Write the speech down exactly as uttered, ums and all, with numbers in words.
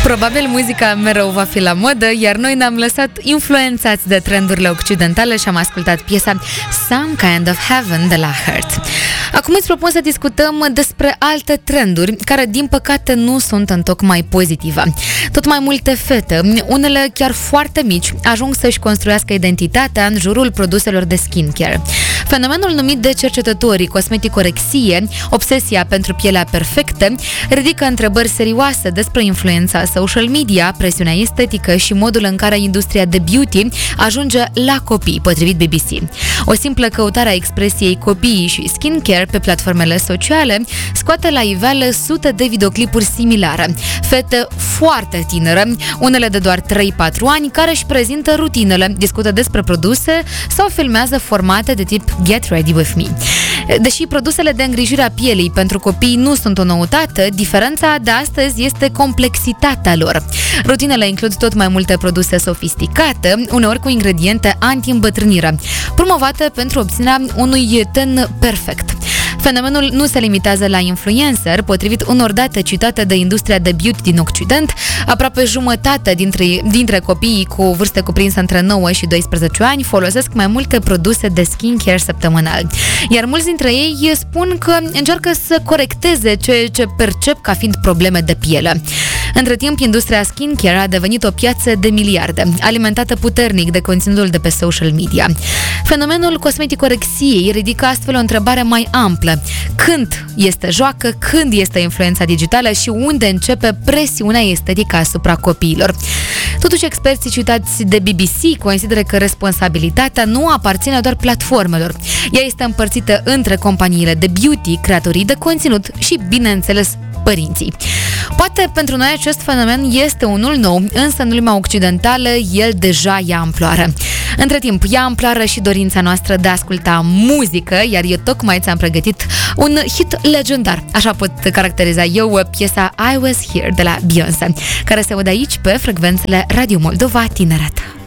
Probabil muzica mereu va fi la modă, iar noi ne-am lăsat influențați de trendurile occidentale și am ascultat piesa Some Kind of Heaven de la Hurt. Acum îți propun să discutăm despre alte trenduri care, din păcate, nu sunt întocmai pozitive. Tot mai multe fete, unele chiar foarte mici, ajung să-și construiască identitatea în jurul produselor de skincare. Fenomenul numit de cercetătorii cosmeticorexie, obsesia pentru pielea perfectă, ridică întrebări serioase despre influența social media, presiunea estetică și modul în care industria de beauty ajunge la copii, potrivit B B C. O simplă căutare a expresiei copiii și skincare pe platformele sociale scoate la iveală sute de videoclipuri similare. Fete foarte tinere, unele de doar trei patru ani, care își prezintă rutinele, discută despre produse sau filmează formate de tip Get Ready With Me. Deși produsele de îngrijire a pielii pentru copii nu sunt o noutate, diferența de astăzi este complexitatea lor. Rutinele includ tot mai multe produse sofisticate, uneori cu ingrediente anti-îmbătrânire, promovate pentru obținerea unui ten perfect. Fenomenul nu se limitează la influencer. Potrivit unor date citate de industria de beauty din Occident, aproape jumătate dintre, dintre copiii cu vârste cuprinse între nouă și doisprezece ani folosesc mai multe produse de skincare săptămânal. Iar mulți dintre ei spun că încearcă să corecteze ce, ce percep ca fiind probleme de piele. Între timp, industria skincare a devenit o piață de miliarde, alimentată puternic de conținutul de pe social media. Fenomenul cosmeticorexiei ridică astfel o întrebare mai amplă. Când este joacă, când este influența digitală și unde începe presiunea estetică asupra copiilor? Totuși, experții citați de B B C consideră că responsabilitatea nu aparține doar platformelor. Ea este împărțită între companiile de beauty, creatorii de conținut și, bineînțeles, părinții. Poate pentru noi acest fenomen este unul nou, însă în lumea occidentală el deja ia amploare. Între timp, ia amploare și dorința noastră de a asculta muzică, iar eu tocmai ți-am pregătit un hit legendar, așa pot caracteriza eu piesa I Was Here de la Beyoncé, care se aude aici pe frecvențele Radio Moldova Tineret.